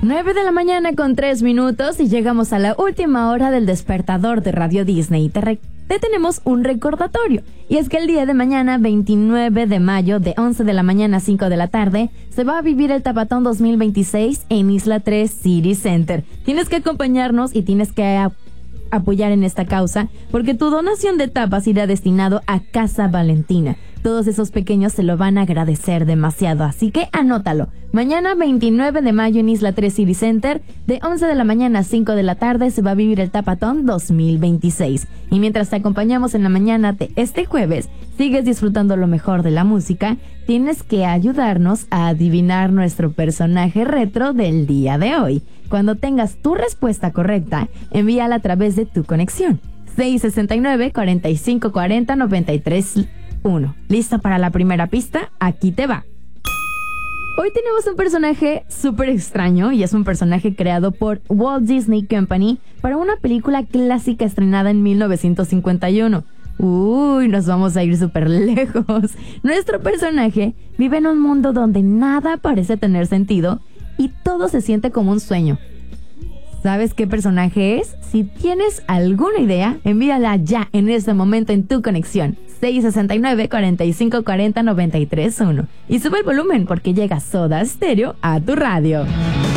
9 de la mañana con 3 minutos y llegamos a la última hora del despertador de Radio Disney. Te tenemos un recordatorio. Y es que el día de mañana, 29 de mayo, de 11 de la mañana a 5 de la tarde, se va a vivir el Tapatón 2026 en Isla 3 City Center. Tienes que acompañarnos y tienes que apoyar en esta causa, porque tu donación de tapas irá destinado a Casa Valentina. Todos esos pequeños se lo van a agradecer demasiado, así que anótalo. Mañana 29 de mayo en Isla 3 City Center, de 11 de la mañana a 5 de la tarde se va a vivir el Tapatón 2026. Y mientras te acompañamos en la mañana de este jueves, sigues disfrutando lo mejor de la música, tienes que ayudarnos a adivinar nuestro personaje retro del día de hoy. Cuando tengas tu respuesta correcta, envíala a través de tu conexión. 669-4540-931. ¿Lista para la primera pista? Aquí te va. Hoy tenemos un personaje súper extraño y es un personaje creado por Walt Disney Company para una película clásica estrenada en 1951. Uy, nos vamos a ir súper lejos. Nuestro personaje vive en un mundo donde nada parece tener sentido y todo se siente como un sueño. ¿Sabes qué personaje es? Si tienes alguna idea, envíala ya en este momento en tu conexión. 669-4540-931. Y sube el volumen porque llega Soda Stereo a tu radio.